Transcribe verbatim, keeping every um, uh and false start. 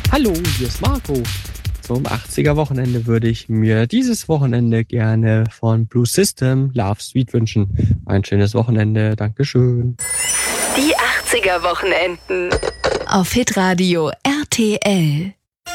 Hallo, hier ist Marco. Zum achtziger-Wochenende würde ich mir dieses Wochenende gerne von Blue System Love Suite wünschen. Ein schönes Wochenende, Dankeschön. Die achtziger-Wochenenden auf Hitradio R T L.